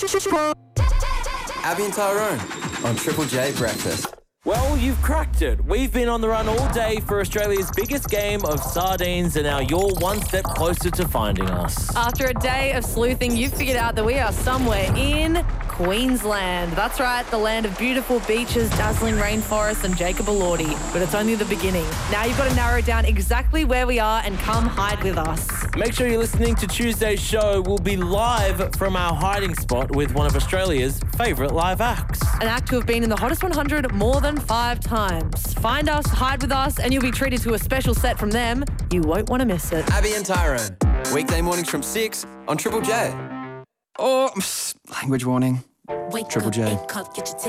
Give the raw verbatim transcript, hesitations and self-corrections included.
Abby and Tyrone on Triple J Breakfast. Well, you've cracked it. We've been on the run all day for Australia's biggest game of sardines, and now you're one step closer to finding us. After a day of sleuthing, you've figured out that we are somewhere in Queensland. That's right, the land of beautiful beaches, dazzling rainforests and Jacob Elordi. But it's only the beginning. Now you've got to narrow down exactly where we are and come hide with us. Make sure you're listening to Tuesday's show. We'll be live from our hiding spot with one of Australia's favourite live acts. An act who have been in the Hottest one hundred more than five times. Find us, hide with us, and you'll be treated to a special set from them. You won't want to miss it. Abby and Tyrone, weekday mornings from six on Triple J. Oh, language warning. Wake Triple up J. and cup, get your